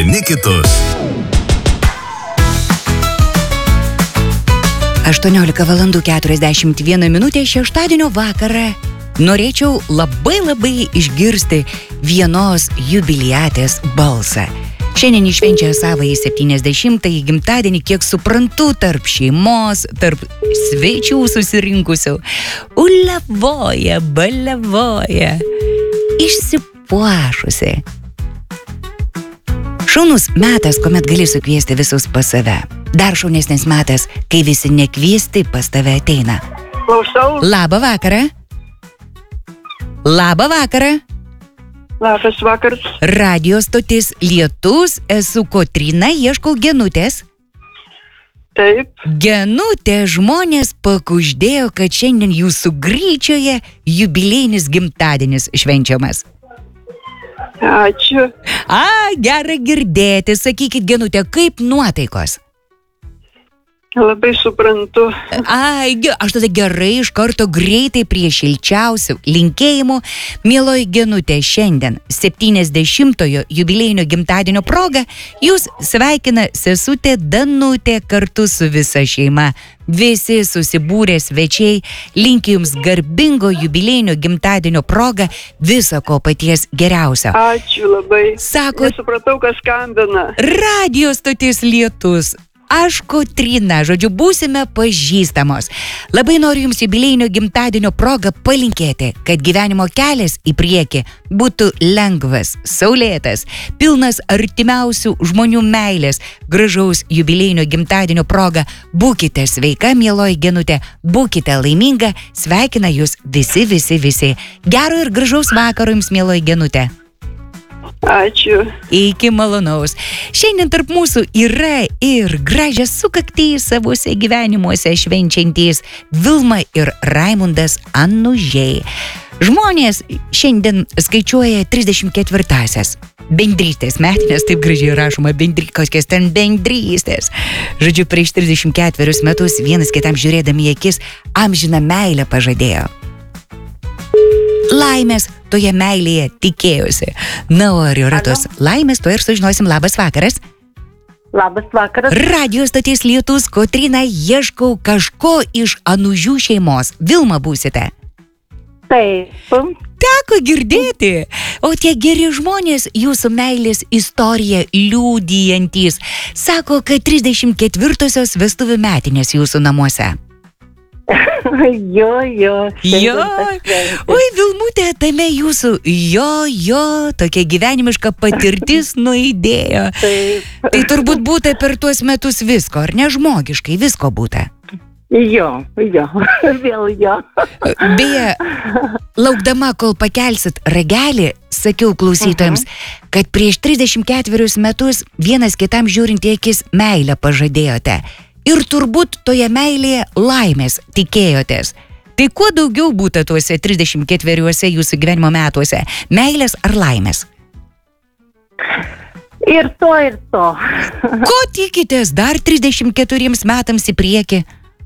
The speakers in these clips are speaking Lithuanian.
Ne kitus. 18:41 šeštadienio vakarą. Norėčiau labai išgirsti vienos jubiliatės balsą. Šiandien iššvenčia savąjį 70-ąjį gimtadienį, kiek suprantu, tarp šeimos, tarp svečių susirinkusių. Ulevoja, balevoja, išsipuošusi. Šaunus metas, kuomet gali sukviesti visus pas save. Dar šaunesnis metas, kai visi nekviesti pas tave ateina. Klausau. Labą vakarą. Labą vakarą. Labas vakaras. Radio stotis Lietus, esu Kotryna, ieškau Genutės. Taip. Genutė, žmonės pakuždėjo, kad šiandien jūsų Gryčioje jubiliejinis gimtadienis švenčiamas. Ačiū. Gera girdėti. Sakykit, Genutė, kaip nuotaikos? Labai suprantu. Aš tada gerai iš karto greitai prie šilčiausių linkėjimų. Mieloji Genutė, šiandien 70-ojo jubiliejinio gimtadienio proga jūs sveikina sesutė Danutė kartu su visa šeima. Visi susibūrę svečiai linki jums garbingo jubiliejinio gimtadienio proga viso ko paties geriausio. Ačiū labai. Nesupratau, kas skambina. Radio stotis Lietus. Aš Kotryna, žodžiu, būsime pažįstamos. Labai noriu jums jubiliejinio gimtadienio progą palinkėti, kad gyvenimo kelias į priekį būtų lengvas, saulėtas, pilnas artimiausių žmonių meilės. Gražaus jubiliejinio gimtadienio progą būkite sveika, mieloji Genutė, būkite laiminga, sveikina jūs visi. Gero ir gražaus vakaro jums, mieloji Genutė. Ačiū. Iki malonaus. Šiandien tarp mūsų yra ir gražią sukaktį savuose gyvenimuose švenčiantys Vilma ir Raimundas Anužiai. Žmonės šiandien skaičiuoja 34-asias bendrystės metinės, taip gražiai rašoma, kokios ten bendrystės. Žodžiu, prieš 34 metus vienas kitam žiūrėdami į akis amžiną meilę pažadėjo. Laimės toje meilėje tikėjosi. Na, o ar yra tos laimės, to ir sužinosim. Labas vakaras. Labas vakaras. Radio stotis Lietus, Kotryna, ieškau kažko iš Anužių šeimos. Vilma būsite? Taip. Teko girdėti. O tie geri žmonės, jūsų meilės istoriją liudijantys, sako, kad 34-osios vestuvių metinės jūsų namuose. Jo. Oi, Vilmutė, tame jūsų tokia gyvenimiška patirtis nuaidėjo. Taip. Tai turbūt būta per tuos metus visko, ar ne, žmogiškai visko būta? Jo. Vėl jo. Beje, laukdama, kol pakelsit ragelį, sakiau klausytojams, kad prieš 34 metus vienas kitam žiūrint į akis meilę pažadėjote. Ir turbūt toje meilėje laimės tikėjotės. Tai kuo daugiau būta tuose 34 jūsų gyvenimo metuose? Meilės ar laimės? Ir to. Ko tikitės dar 34 metams į priekį?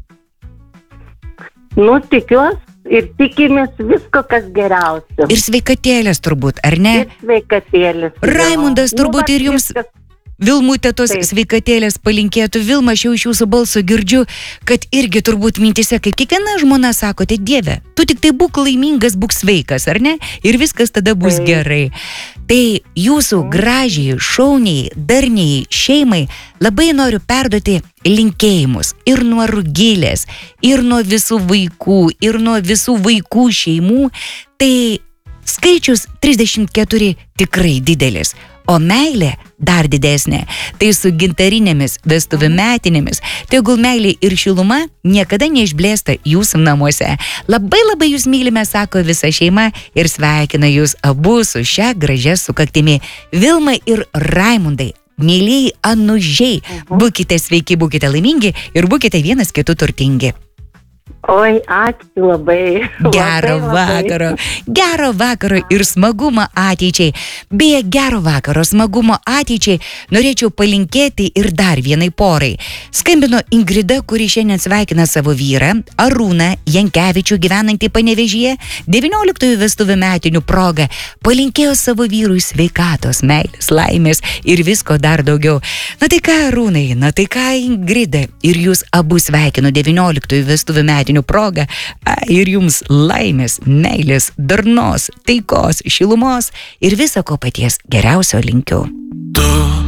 Tikiuos ir tikimės visko, kas geriausio. Ir sveikatėlės turbūt, ar ne? Ir sveikatėlės. Raimundas turbūt ir jums... Vilmutė tos sveikatėlės palinkėtų. Vilma, aš jau iš jūsų balso girdžiu, kad irgi turbūt mintise, kaip kiekviena žmona sakote, Dieve, tu tik tai būk laimingas, būk sveikas, ar ne? Ir viskas tada bus gerai. Tai jūsų gražiai, šauniai, darniai šeimai labai noriu perduoti linkėjimus ir nuo Rugilės, ir nuo visų vaikų, ir nuo visų vaikų šeimų. Tai skaičius 34 tikrai didelis. O meilė dar didesnė. Tai su gintarinėmis vestuvių metinėmis. Tegul meilė ir šiluma niekada neišblėsta jūsų namuose. Labai jūs mylime, sako visa šeima ir sveikina jūs abu su šią gražią sukaktimi. Vilma ir Raimundai, mylėjai Anužiai, būkite sveiki, būkite laimingi ir būkite vienas kitų turtingi. Oi, ačiū labai. Gero vakaro. Gero vakaro ir smagumo ateičiai. Beje, gero vakaro, smagumo ateičiai norėčiau palinkėti ir dar vienai porai. Skambino Ingrida, kuri šiandien sveikina savo vyrą, Arūną Jankevičių, gyvenantį Panevėžyje, 19 vestuvių metinių proga. Palinkėjo savo vyrui sveikatos, meilės, laimės ir visko dar daugiau. Na tai ką, Arūnai, na tai ką, Ingrida, ir jūs abu sveikinu 19 vestuvių metinių proga, ir jums laimės, meilės, darnos, taikos, šilumos ir viso ko paties geriausio linkiu.